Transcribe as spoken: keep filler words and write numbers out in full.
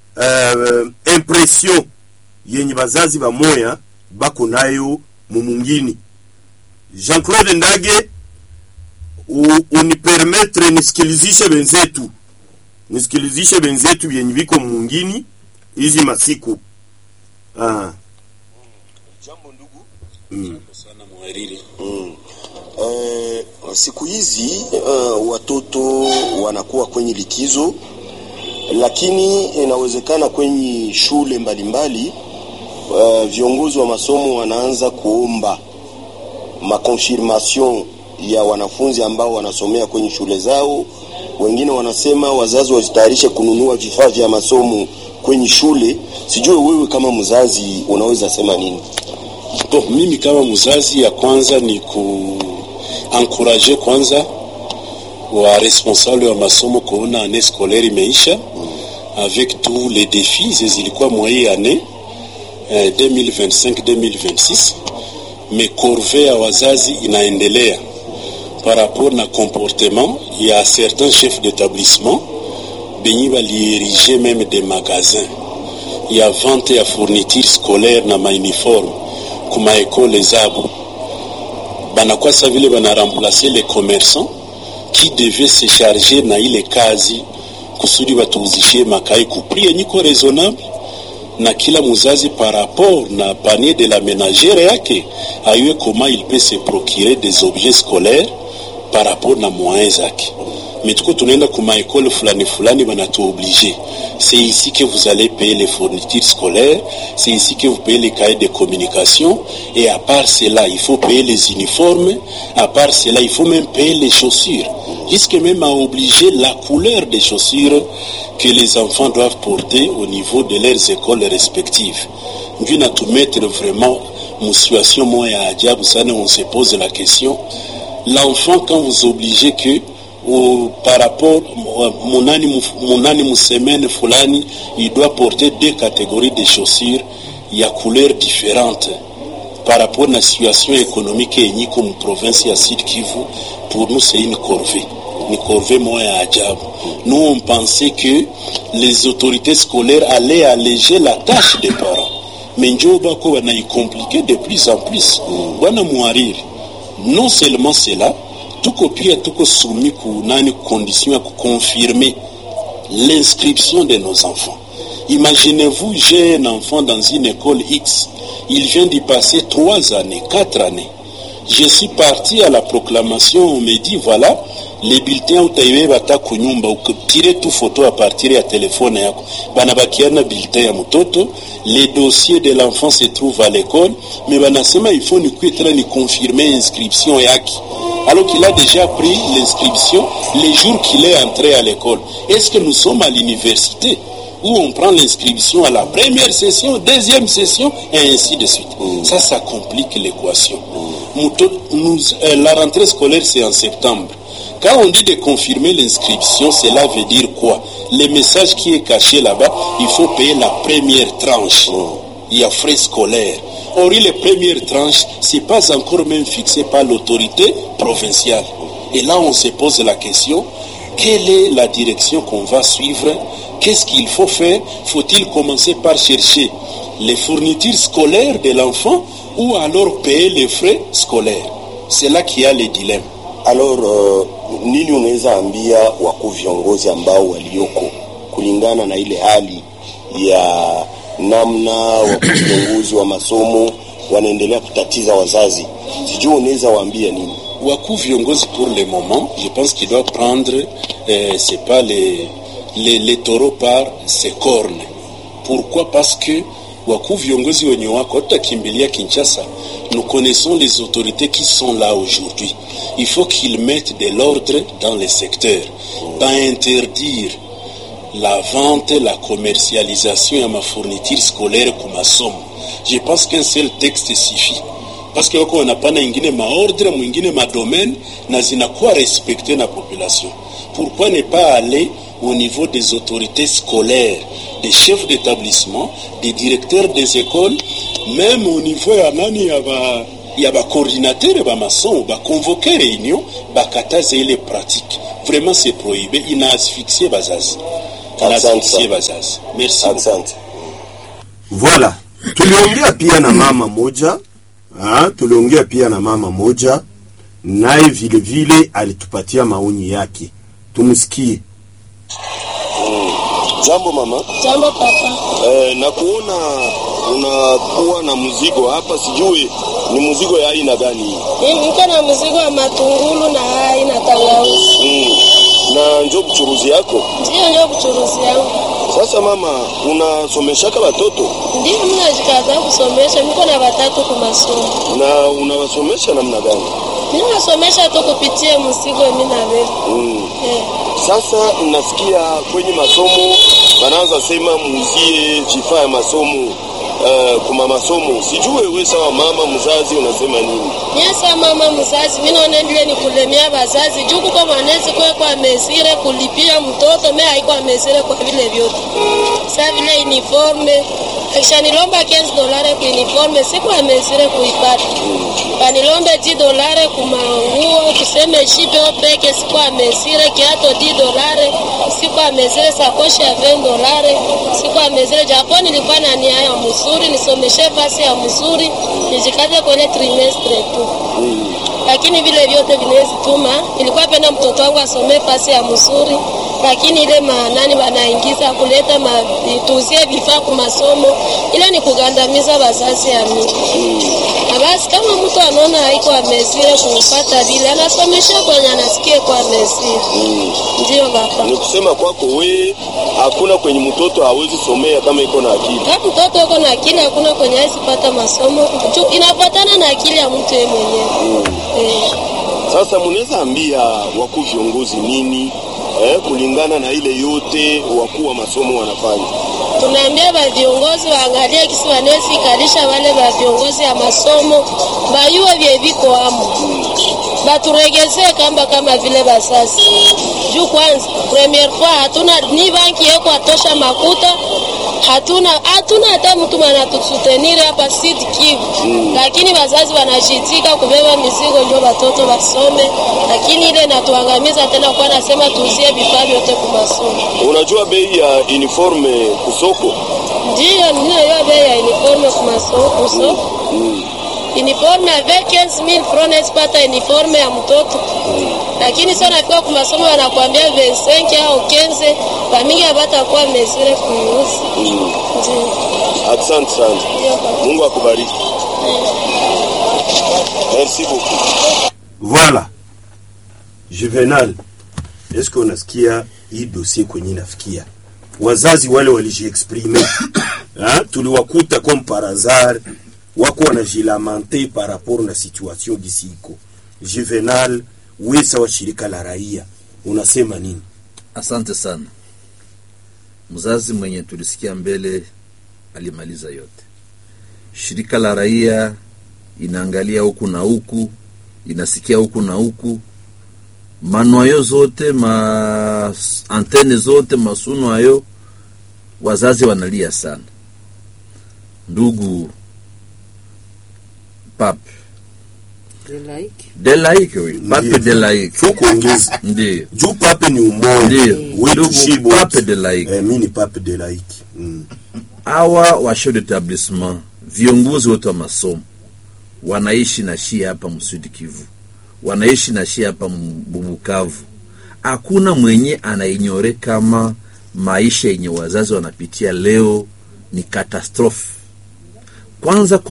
uh, impression yenye bazazi ba moya bako nayo mumungini. Jean-Claude Ndage, unipermetre nisikilizishe benzetu nisikilizishe benzetu yenye biko mungini hizi masiku. Ah. Jambo ndugu. Mm. Jambo sana mwariri. Mm. Eh, siku hizi uh, watoto wanakuwa kwenye likizo, lakini inawezekana kwenye shule mbalimbali uh, viongozi wa masomo wanaanza kuomba makonfirmation ya wanafunzi ambao wanasomea kwenye shule zao. Wengine wanasema wazazi wajitayarishe kununua vifaa vya masomo kwenye shule. Sijui wewe kama mzazi unaweza sema nini? Bon, mimi kama mzazi ya kwanza ni ku encourager kwanza wa responsable wa masomo kuona année scolaire imeisha mm. avec tous les défis zilikuwa moyenne année eh, deux mille vingt-cinq deux mille vingt-six, mais corvée ya wazazi inaendelea par rapport na comportement. Il y a certains chefs d'établissement benyi baliérige même des magasins. Il y a vente ya fourniture scolaire na ma uniforme kuma école zabo. Banakuwa sa vile bana remplacer les commerçants qui devaient se charger na ile kazi kusudi batuzishie makai kuprie niko raisonnable na kila muzazi par rapport na panier de la ménagère yake ayue comment il peut se procurer des objets scolaires par rapport na moyens zake. Mais tuko tunaenda kuma école fulani fulani banatu obligé. C'est ici que vous allez payer les fournitures scolaires, c'est ici que vous payez les cahiers de communication, et à part cela, il faut payer les uniformes, à part cela, il faut même payer les chaussures. Jusque même à obliger la couleur des chaussures que les enfants doivent porter au niveau de leurs écoles respectives. Nous na tout mettre vraiment une situation moins à diable, ça on se pose la question. L'enfant, quand vous obligez que ou par rapport monani monani musemaine fulani il doit porter deux catégories de chaussures, il y a couleurs différentes par rapport à la situation économique et ni comme province ya Sud Kivu. Pour nous c'est une corvée, une corvée moins à diable. Nous on pensait que les autorités scolaires allaient alléger la tâche des parents, mais njoba ko wana y compliquer de plus en plus. Bwana mwariri, non seulement cela, tout copier, tout soumis à une condition à confirmer l'inscription de nos enfants. Imaginez-vous, j'ai un enfant dans une école X, il vient d'y passer trois années, quatre années. Je suis parti à la proclamation, on me dit voilà, les bulletins où tu bata kunyumba, ou tirer tout photo à partir du téléphone yako. Banabakiana bulletin ya mtoto, les dossiers de l'enfant se trouvent à l'école, mais banasema il faut ni kuitra ni confirmer inscription yaki. Alors qu'il a déjà pris l'inscription les jours qu'il est entré à l'école. Est-ce que nous sommes à l'université où on prend l'inscription à la première session, deuxième session, et ainsi de suite? Mm. Ça, ça complique l'équation. Mm. Nous, euh, la rentrée scolaire, c'est en septembre. Quand on dit de confirmer l'inscription, cela veut dire quoi? Le message qui est caché là-bas, il faut payer la première tranche. Mm. Il y a frais scolaires. Or, les premières tranches, c'est pas encore même fixé par l'autorité provinciale. Et là, on se pose la question, quelle est la direction qu'on va suivre? Qu'est-ce qu'il faut faire? Faut-il commencer par chercher les fournitures scolaires de l'enfant ou alors payer les frais scolaires? C'est là qu'il y a le dilemme. Alors, uh, nini unaweza ambia wakuu viongozi ambao walioko kulingana na ile hali ya namna wakuu viongozi wa masomo wanaendelea kutatiza wazazi? Sijui unaweza waambia nini? Wakuu viongozi pour le moment, je pense qu'il doit prendre euh, c'est pas les les les taureaux par ses cornes. Pourquoi? Parce que wakuu viongozi wenye wako tutakimbilia Kinshasa. Nous connaissons les autorités qui sont là aujourd'hui. Il faut qu'ils mettent de l'ordre dans les secteurs, pas interdire la vente, la commercialisation et ma fourniture scolaire comme somme. Je pense qu'un seul texte suffit. Parce que on n'a pas n'ingine ma ordre, mwingine ma domaine, na zinakuwa respecter la population. Pourquoi ne pas aller au niveau des autorités scolaires, des chefs d'établissement, des directeurs des écoles, même au niveau ya nani ya ba ya ba coordinateur ba maçon, ba convoquer réunion, ba kataze les pratiques. Vraiment c'est prohibé, il a asphyxié bazazi. na sie bazazi. Merci. Asante. Voilà. Tuliongea pia na mama moja. Ah, tuliongea pia na mama moja. Naye vile vile alitupatia maoni yake. Tumsikie. Mm. Jambo mama. Jambo papa. Eh, na kuona unakuwa na mzigo hapa, sijui ni mzigo ya aina gani? Mimi niko na mzigo wa matungulu na hai na tangawizi. Mm. Na njoo kuchuruzi yako? Ndio njoo kuchuruzi yangu. Sasa mama, unasomeshaka watoto? Ndio mimi najikaza kusomesha, niko na watatu kwa masomo. Na unawasomesha namna gani? Mimi nasomesha tu kupitia mzigo mimi na wewe. Mm. Eh. Sasa nasikia kwenye masomo wanaanza sema muuzie vifaa ya masomo uh, kuma masomo. Sijui wewe sawa mama mzazi unasema nini? Mimi sawa mama mzazi, mimi naona ndio ni kulemea wazazi. Juu kwa manezi kwa kwa mesire kulipia mtoto, mimi haiko mesire kwa vile vyote. Sasa vile uniforme kisha nilomba quinze dollars kwa uniforme, siku amesire kuipata. Banilombe dix dollars kuma nguo, tuseme shipe opeke, siku amesire kiato dix dollars, siku amesire sakoshi ya vingt dollars, siku amesire japo nilikuwa na nia ya mzuri, nisomeshe fasi ya mzuri, nijikaze kwenye trimestre tu. Lakini vile vyote vinaweza tuma, nilikuwa penda mtoto wangu asome fasi ya mzuri, lakini ile maanani wanaingiza kuleta matuzie vifaa kwa masomo, ile ni kugandamiza wazazi ya mimi. Na basi kama mtu anaona haiko amezire kumpata vile, anasomesha kwenye anasikia kwa amezire. Ndio baba. Ni kusema kwako wewe hakuna kwenye mtoto hawezi somea kama iko na akili. Kama mtoto yuko na akili hakuna kwenye hawezi pata masomo. Inafuatana na akili ya mtu yeye mwenyewe. Mm. Eh. Sasa mnaweza ambia wakuu viongozi nini eh, kulingana na ile yote wakuu wa masomo wanafanya? Tunaambia ba viongozi waangalie kisi wanaweza ikalisha wale ba viongozi ya masomo bayuwe vye viko amo. Baturegezee kamba kama vile basasi. Juu kwanza premier fois hatuna ni banki yako atosha makuta, hatuna hatuna hata mtu anatusutenire hapa Sud Kivu. Mm. Lakini wazazi wanajitika kubeba mizigo ndio watoto wasome, lakini ile inatuangamiza tena kwa nasema tuuzie vifaa vyote kwa masomo. Unajua bei ya uniforme kusoko? Ndio, ndio hiyo bei ya uniforme kwa masomo kusoko. Mm. Uniforme avec quinze mille francs nespata uniforme ya mtoto. Mm. Lakini sana nafika kwa masomo wanakuambia vingt-cinq au quinze, familia hata kwa mesure kuuza. Mm. Ndio. Asante sana. Mungu akubariki. Merci beaucoup. Voilà. Juvenal, est-ce qu'on unasikia hii dossier kwenye nafikia? Wazazi wale walijiexprimer. Hein? Tuliwakuta comme par hasard wako wanajilamenter par rapport na situation d'ici iko. Juvenal, wewe sawa shirika la raia, unasema nini? Asante sana. Mzazi mwenye tulisikia mbele alimaliza yote. Shirika la raia inaangalia huku na huku, inasikia huku na huku. Manuayo zote, ma antene zote, masuno hayo, wazazi wanalia sana. Ndugu Pape de laiki de laiki oui, Pape de laiki. Fuko ongeza. Ndio. Juu Pape ni umoja. Ndio. Ndugu Pape de laiki. Eh, mimi ni Pape de laiki. Mm. Awa wa chef d'établissement, viongozi wote wa masomo wanaishi na shia hapa Msudi Kivu. Wanaishi na shia hapa Bubukavu. Hakuna mwenye anainyore kama maisha yenye wazazi wanapitia leo ni katastrofe. Kwanza